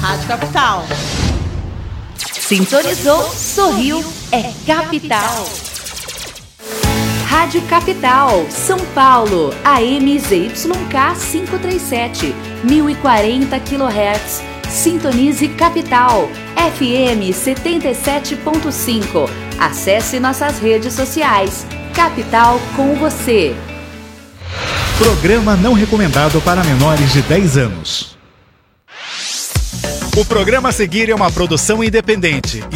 Rádio Capital. Sintonizou, sorriu, é Capital. Rádio Capital, São Paulo, AM ZYK 537, 1040 kHz. Sintonize Capital, FM 77.5. Acesse nossas redes sociais. Capital com você. Programa não recomendado para menores de 10 anos. O programa a seguir é uma produção independente